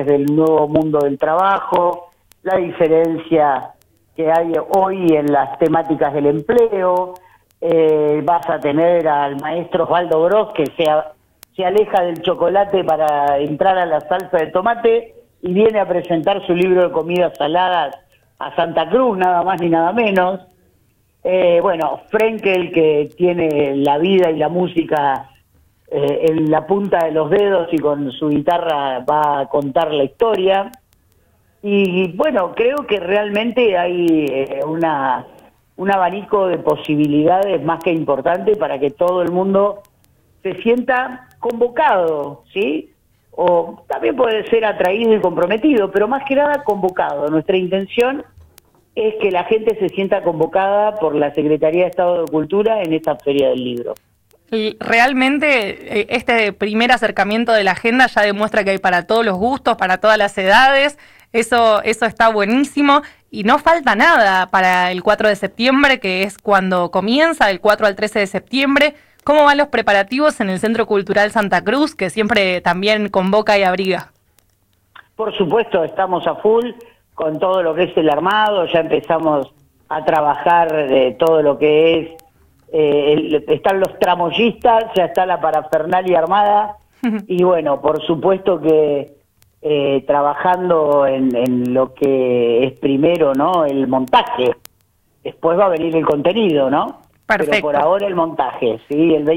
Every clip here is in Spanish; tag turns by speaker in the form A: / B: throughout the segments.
A: del nuevo mundo del trabajo, la diferencia que hay hoy en las temáticas del empleo. Vas a tener al maestro Osvaldo Gross, que se aleja del chocolate para entrar a la salsa de tomate y viene a presentar su libro de comidas saladas a Santa Cruz, nada más ni nada menos. Bueno, Frenkel, que tiene la vida y la música en la punta de los dedos y con su guitarra va a contar la historia. Y bueno, creo que realmente hay un abanico de posibilidades más que importante para que todo el mundo se sienta convocado, ¿sí? O también puede ser atraído y comprometido, pero más que nada convocado. Nuestra intención es que la gente se sienta convocada por la Secretaría de Estado de Cultura en esta Feria del Libro.
B: Realmente este primer acercamiento de la agenda ya demuestra que hay para todos los gustos, para todas las edades. Eso está buenísimo y no falta nada para el 4 de septiembre, que es cuando comienza, del 4 al 13 de septiembre. ¿Cómo van los preparativos en el Centro Cultural Santa Cruz, que siempre también convoca y abriga?
A: Por supuesto, estamos a full con todo lo que es el armado, ya empezamos a trabajar de todo lo que es, están los tramoyistas, ya está la parafernalia armada, y bueno, por supuesto que trabajando en lo que es primero, ¿no? El montaje, después va a venir el contenido, ¿no?
B: Perfecto.
A: Pero por ahora el montaje, ¿sí? El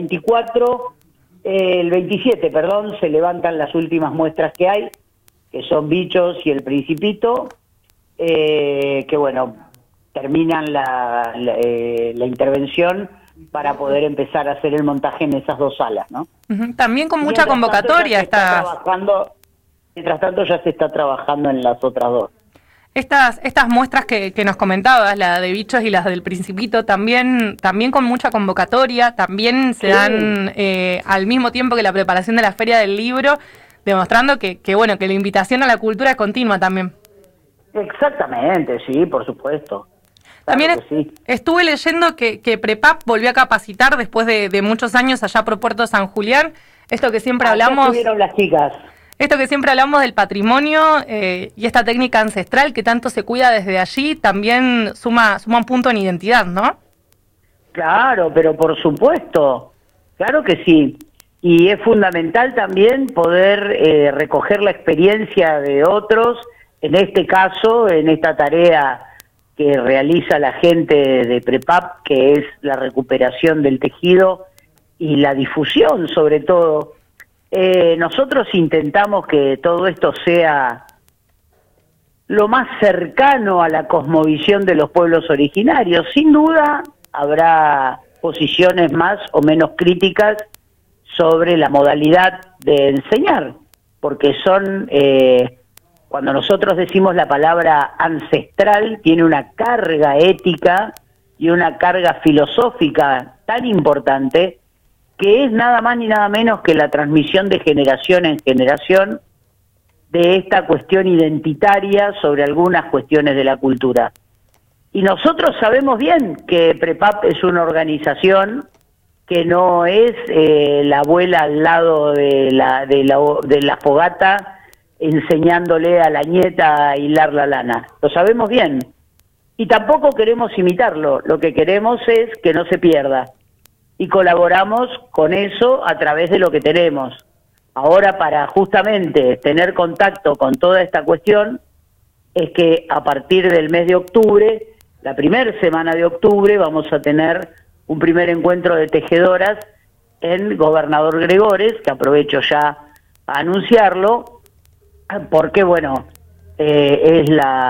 A: 27, perdón, se levantan las últimas muestras que hay, que son Bichos y El Principito, que bueno, terminan la intervención para poder empezar a hacer el montaje en esas dos salas, ¿no?
B: También con mucha convocatoria
A: mientras tanto ya se está trabajando en las otras dos.
B: Estas muestras que nos comentabas, la de Bichos y las del Principito, también con mucha convocatoria, también se dan al mismo tiempo que la preparación de la Feria del Libro, demostrando que la invitación a la cultura es continua también.
A: Exactamente, sí, por supuesto.
B: También
A: claro que sí.
B: Estuve leyendo que Prepap volvió a capacitar después de muchos años allá por Puerto San Julián. Esto que siempre hablamos.
A: Estuvieron las chicas.
B: Esto que siempre hablamos del patrimonio y esta técnica ancestral que tanto se cuida desde allí, también suma un punto en identidad, ¿no?
A: Claro, pero por supuesto, claro que sí. Y es fundamental también poder recoger la experiencia de otros, en este caso, en esta tarea que realiza la gente de Prepap, que es la recuperación del tejido y la difusión, sobre todo. Nosotros intentamos que todo esto sea lo más cercano a la cosmovisión de los pueblos originarios. Sin duda habrá posiciones más o menos críticas sobre la modalidad de enseñar, porque son, cuando nosotros decimos la palabra ancestral, tiene una carga ética y una carga filosófica tan importante, que es nada más ni nada menos que la transmisión de generación en generación de esta cuestión identitaria sobre algunas cuestiones de la cultura. Y nosotros sabemos bien que Prepap es una organización que no es la abuela al lado de la fogata enseñándole a la nieta a hilar la lana. Lo sabemos bien. Y tampoco queremos imitarlo. Lo que queremos es que no se pierda. Y colaboramos con eso a través de lo que tenemos. Ahora, para justamente tener contacto con toda esta cuestión, es que a partir del mes de octubre, la primera semana de octubre, vamos a tener un primer encuentro de tejedoras en Gobernador Gregores, que aprovecho ya a anunciarlo, porque bueno, es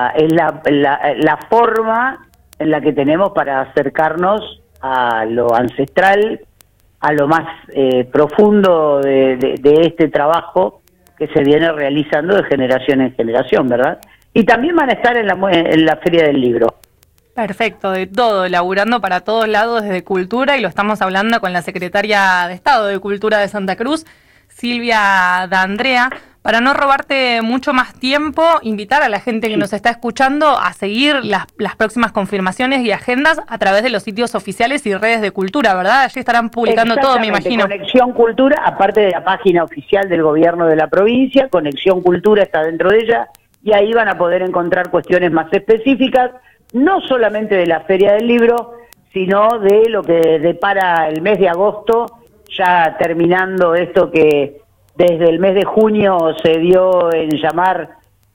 A: la forma en la que tenemos para acercarnos a lo ancestral, a lo más profundo de este trabajo que se viene realizando de generación en generación, ¿verdad? Y también van a estar en la Feria del Libro.
B: Perfecto, de todo, laburando para todos lados desde Cultura, y lo estamos hablando con la Secretaria de Estado de Cultura de Santa Cruz, Silvia D'Andrea. para no robarte mucho más tiempo, invitar a la gente que nos está escuchando a seguir las próximas confirmaciones y agendas a través de los sitios oficiales y redes de cultura, ¿verdad? Allí estarán publicando todo, me imagino.
A: Conexión Cultura, aparte de la página oficial del gobierno de la provincia, Conexión Cultura está dentro de ella, y ahí van a poder encontrar cuestiones más específicas, no solamente de la Feria del Libro, sino de lo que depara el mes de agosto, ya terminando esto que desde el mes de junio se dio en llamar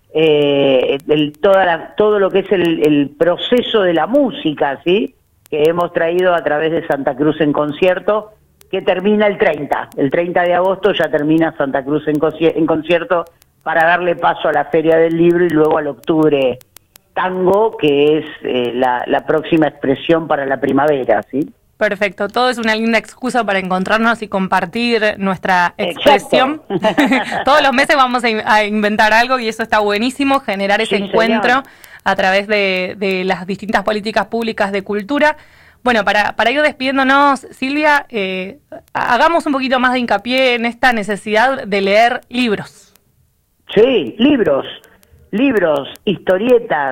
A: todo lo que es el proceso de la música, ¿sí? Que hemos traído a través de Santa Cruz en Concierto, que termina el 30 de agosto ya termina Santa Cruz en Concierto, para darle paso a la Feria del Libro y luego al Octubre Tango, que es la próxima expresión para la primavera, ¿sí?
B: Perfecto, todo es una linda excusa para encontrarnos y compartir nuestra expresión. Todos los meses vamos a inventar algo y eso está buenísimo, generar ese encuentro a través de las distintas políticas públicas de cultura. Bueno, para ir despidiéndonos, Silvia, hagamos un poquito más de hincapié en esta necesidad de leer libros.
A: Sí, libros, historietas,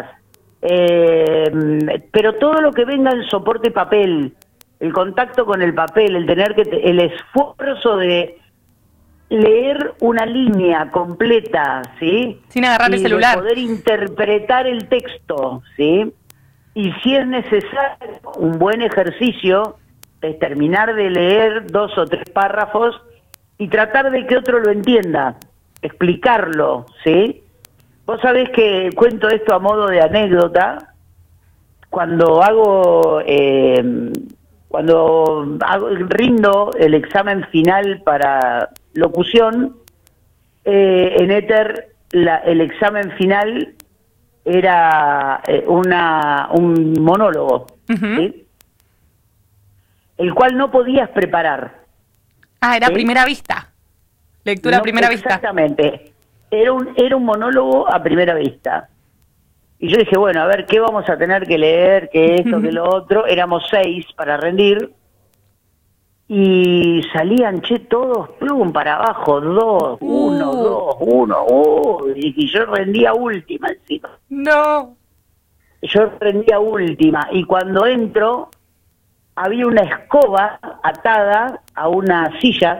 A: pero todo lo que venga en soporte papel, el contacto con el papel, el esfuerzo de leer una línea completa, ¿sí?
B: Sin agarrar el celular.
A: De poder interpretar el texto, ¿sí? Y si es necesario, un buen ejercicio es terminar de leer 2 o 3 párrafos y tratar de que otro lo entienda, explicarlo, ¿sí? Vos sabés que cuento esto a modo de anécdota. Cuando rindo el examen final para locución, en éter el examen final era un monólogo, ¿sí? El cual no podías preparar.
B: Era primera vista. Lectura a primera vista.
A: Exactamente. Era un monólogo a primera vista. Y yo dije, bueno, a ver, ¿qué vamos a tener que leer? ¿Qué esto, qué lo otro? Éramos 6 para rendir. Y salían, todos, plum, para abajo, 2, 1, 2, 1, y yo rendía última encima.
B: No.
A: Yo rendía última. Y cuando entro, había una escoba atada a una silla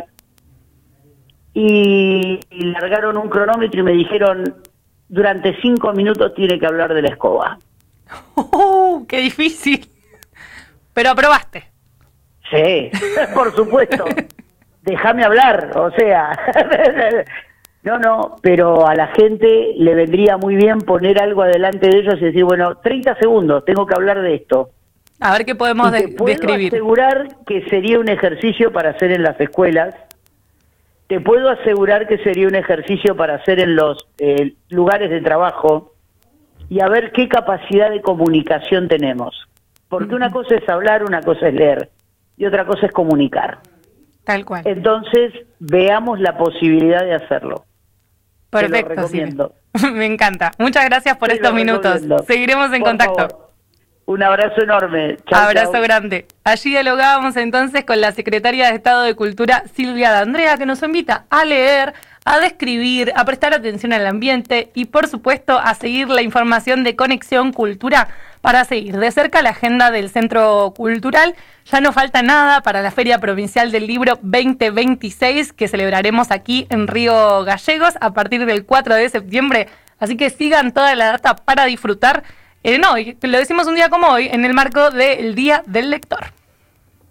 A: y largaron un cronómetro y me dijeron, durante 5 minutos tiene que hablar de la escoba.
B: ¡Qué difícil! Pero aprobaste.
A: Sí, por supuesto. Déjame hablar, o sea. No, pero a la gente le vendría muy bien poner algo adelante de ellos y decir, bueno, 30 segundos, tengo que hablar de esto.
B: A ver qué podemos describir.
A: Te puedo asegurar que sería un ejercicio para hacer en las escuelas. Te puedo asegurar que sería un ejercicio para hacer en los lugares de trabajo y a ver qué capacidad de comunicación tenemos. Porque una cosa es hablar, una cosa es leer y otra cosa es comunicar.
B: Tal cual.
A: Entonces, veamos la posibilidad de hacerlo.
B: Perfecto.
A: Te lo recomiendo.
B: Sí. Me encanta. Muchas gracias por estos minutos. Seguiremos en contacto.
A: Favor. Un abrazo enorme. Chau,
B: abrazo
A: chau.
B: grande. Allí dialogábamos entonces con la secretaria de Estado de Cultura, Silvia D'Andrea, que nos invita a leer, a describir, a prestar atención al ambiente y, por supuesto, a seguir la información de Conexión Cultura para seguir de cerca la agenda del Centro Cultural. Ya no falta nada para la Feria Provincial del Libro 2026, que celebraremos aquí en Río Gallegos a partir del 4 de septiembre. Así que sigan toda la data para disfrutar. Lo decimos un día como hoy, en el marco del Día del Lector.